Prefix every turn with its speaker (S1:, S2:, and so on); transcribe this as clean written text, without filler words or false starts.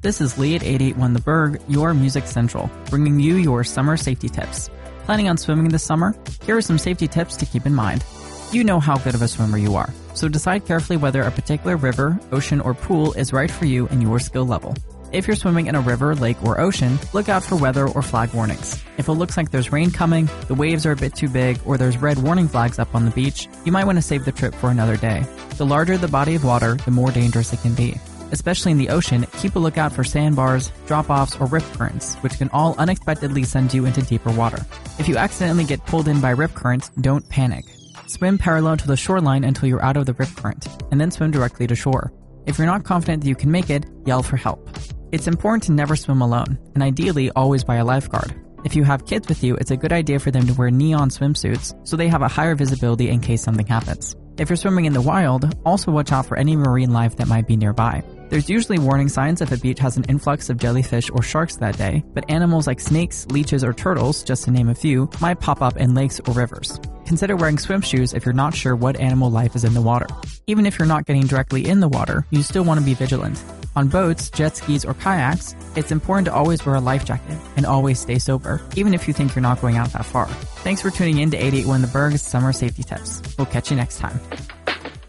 S1: This is Lee at 881 The Berg, your Music Central, bringing you your summer safety tips. Planning on swimming this summer? Here are some safety tips to keep in mind. You know how good of a swimmer you are, so decide carefully whether a particular river, ocean, or pool is right for you and your skill level. If you're swimming in a river, lake, or ocean, look out for weather or flag warnings. If it looks like there's rain coming, the waves are a bit too big, or there's red warning flags up on the beach, you might want to save the trip for another day. The larger the body of water, the more dangerous it can be. Especially in the ocean, keep a lookout for sandbars, drop-offs, or rip currents, which can all unexpectedly send you into deeper water. If you accidentally get pulled in by rip currents, don't panic. Swim parallel to the shoreline until you're out of the rip current, and then swim directly to shore. If you're not confident that you can make it, yell for help. It's important to never swim alone, and ideally always by a lifeguard. If you have kids with you, it's a good idea for them to wear neon swimsuits so they have a higher visibility in case something happens. If you're swimming in the wild, also watch out for any marine life that might be nearby. There's usually warning signs if a beach has an influx of jellyfish or sharks that day, but animals like snakes, leeches, or turtles, just to name a few, might pop up in lakes or rivers. Consider wearing swim shoes if you're not sure what animal life is in the water. Even if you're not getting directly in the water, you still want to be vigilant. On boats, jet skis, or kayaks, it's important to always wear a life jacket and always stay sober, even if you think you're not going out that far. Thanks for tuning in to 881 The Berg's Summer Safety Tips. We'll catch you next time.